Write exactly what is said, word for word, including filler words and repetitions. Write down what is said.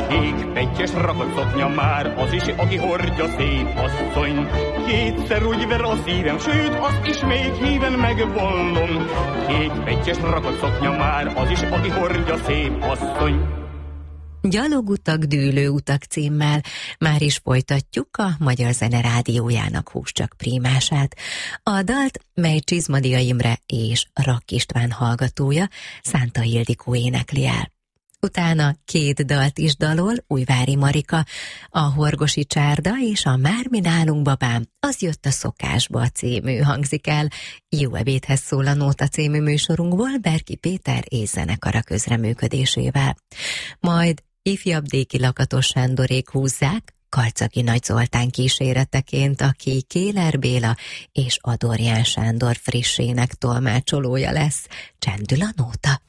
Kék pettyes rakott szoknya már, az is, aki hordja szép asszony. Kétszer úgy ver a szívem, sőt, azt is még híven megvallom. Kék pettyes rakott szoknya már, az is, aki hordja szép asszony. Gyalogutak, dűlőutak címmel már is folytatjuk a Magyar Zene Rádiójának Húscsak prímását. A dalt, mely Csizmadia Imre és Rakk István hallgatója, Szánta Ildikó énekli el. Utána két dalt is dalol Újvári Marika, a Horgosi Csárda és a Már mi nálunk babám, az jött a szokásba című hangzik el. Jó ebédhez szól a Nóta című műsorunkból Berki Péter és zenekara közreműködésével. Majd ifjabb Déki Lakatos Sándorék húzzák, Karcagi Nagy Zoltán kíséreteként, aki Kéler Béla és Adorján Sándor frissének tolmácsolója lesz. Csendül a nóta.